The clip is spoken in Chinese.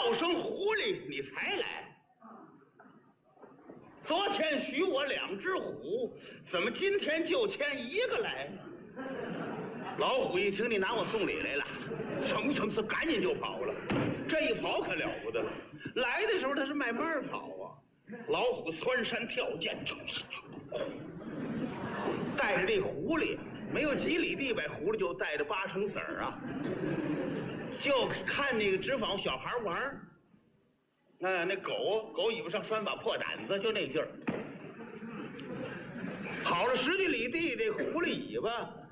叫声狐狸你才来。昨天许我2只虎，怎么今天就牵1个来？老虎一听你拿我送礼来了，噌赶紧就跑了。这一跑可了不得了，来的时候他是慢慢跑啊。老虎窜山跳涧，带着这狐狸，没有几里地呗，狐狸就带着8成子儿啊，就看那个纸坊小孩玩儿。那狗尾巴上拴把破胆子，就那劲儿。跑了10几里地，这狐狸尾巴